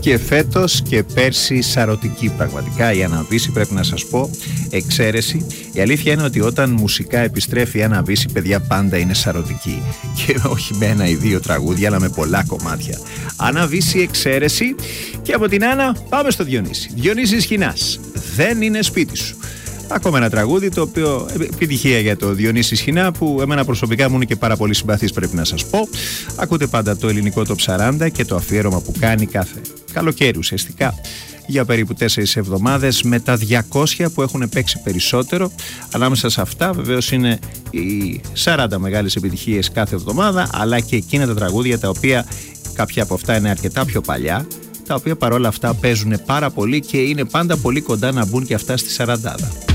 Και φέτος και πέρσι σαρωτική πραγματικά η Άννα Βύση, πρέπει να σας πω, εξαίρεση. Η αλήθεια είναι ότι όταν μουσικά επιστρέφει η Άννα Βύση, παιδιά, πάντα είναι σαρωτική. Και όχι με ένα ή δύο τραγούδια, αλλά με πολλά κομμάτια. Άννα Βύση, εξαίρεση. Και από την Άννα πάμε στο Διονύση. Διονύσης Χινάς, δεν είναι σπίτι σου. Ακόμα ένα τραγούδι το οποίο επιτυχία για το Διονύση Σχοινά, που εμένα προσωπικά μου είναι και πάρα πολύ συμπαθής, πρέπει να σας πω. Ακούτε πάντα το ελληνικό Top 40 και το αφιέρωμα που κάνει κάθε καλοκαίρι ουσιαστικά για περίπου 4 εβδομάδες, με τα 200 που έχουν παίξει περισσότερο. Ανάμεσα σε αυτά βεβαίως είναι οι 40 μεγάλες επιτυχίες κάθε εβδομάδα, αλλά και εκείνα τα τραγούδια τα οποία κάποια από αυτά είναι αρκετά πιο παλιά, τα οποία παρόλα αυτά παίζουν πάρα πολύ και είναι πάντα πολύ κοντά να μπουν και αυτά στη 40.